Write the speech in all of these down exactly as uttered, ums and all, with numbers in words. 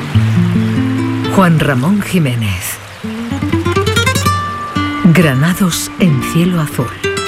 Juan Ramón Jiménez. Granados en cielo azul.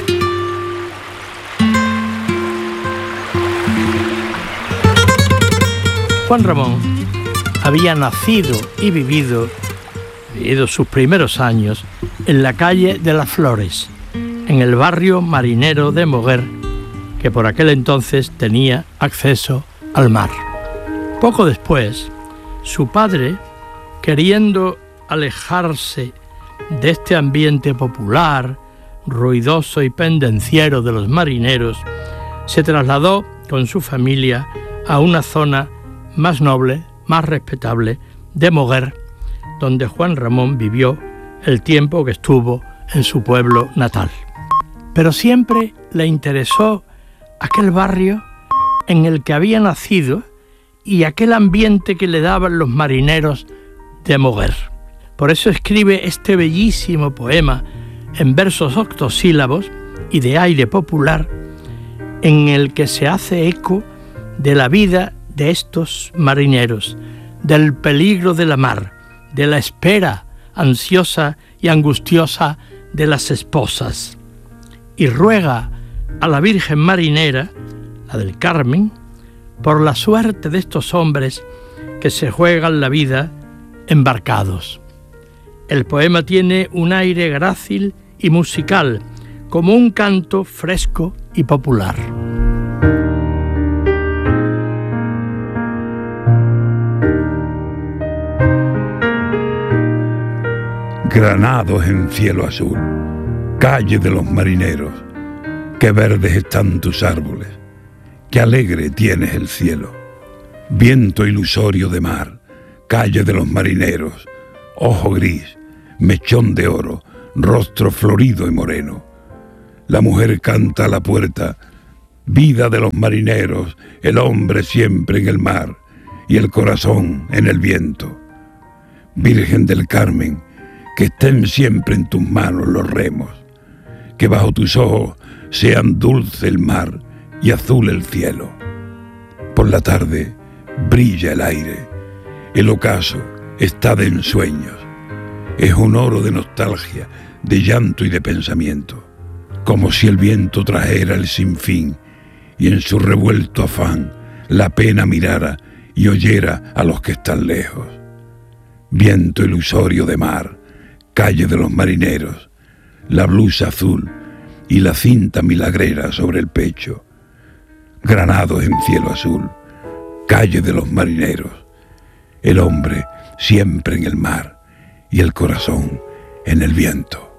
Juan Ramón había nacido y vivido, vivido sus primeros años en la calle de las Flores, en el barrio marinero de Moguer, que por aquel entonces tenía acceso al mar. Poco después, su padre, queriendo alejarse de este ambiente popular, ruidoso y pendenciero de los marineros, se trasladó con su familia a una zona más noble, más respetable de Moguer, donde Juan Ramón vivió el tiempo que estuvo en su pueblo natal. Pero siempre le interesó aquel barrio en el que había nacido y aquel ambiente que le daban los marineros de Moguer. Por eso escribe este bellísimo poema en versos octosílabos y de aire popular, en el que se hace eco de la vida de estos marineros, del peligro de la mar, de la espera ansiosa y angustiosa de las esposas, y ruega a la Virgen marinera, la del Carmen, por la suerte de estos hombres que se juegan la vida embarcados. El poema tiene un aire grácil y musical, como un canto fresco y popular. Granados en cielo azul, calle de los marineros, qué verdes están tus árboles, qué alegre tienes el cielo. Viento ilusorio de mar, calle de los marineros, ojo gris, mechón de oro, rostro florido y moreno. La mujer canta a la puerta, vida de los marineros, el hombre siempre en el mar y el corazón en el viento. Virgen del Carmen, que estén siempre en tus manos los remos, que bajo tus ojos sean dulce el mar y azul el cielo. Por la tarde brilla el aire, el ocaso está de ensueños, es un oro de nostalgia, de llanto y de pensamiento, como si el viento trajera el sinfín y en su revuelto afán la pena mirara y oyera a los que están lejos. Viento ilusorio de mar, calle de los marineros, la blusa azul y la cinta milagrera sobre el pecho. Granados en cielo azul, calle de los marineros, el hombre siempre en el mar y el corazón en el viento.